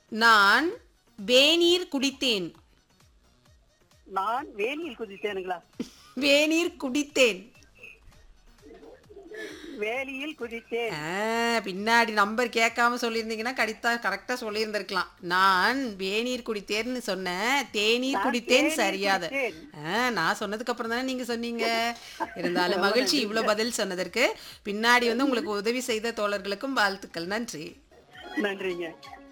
நான் வேநீர் குடித்தேன். நான் வேலியில் குதித்தேனுங்களா? வேநீர் குடித்தேன். வேலியில் குதித்தேன். பின்னாடி நம்பர் கேட்காம சொல்லியிருந்தீங்கன்னா கரெக்டா சொல்லியிருந்திருக்கலாம். நான் வேநீர் குடித்தேன்னு சொன்னேன், தேநீர் நான் குடித்தேன் தேநீர் சரியாது. குடித்தேன். நான் சொன்னதுக்கு அப்புறம் தானே நீங்க சொன்னீங்க. இருந்தாலும் ரொம்ப மகிழ்ச்சி நன்றிங்க. இவ்வளவு பதில் சொன்னதற்கு. பின்னாடி வந்து உங்களுக்கு உதவி செய்த தோழர்களுக்கும் வாழ்த்துக்கள். நன்றி. நன்றிங்க.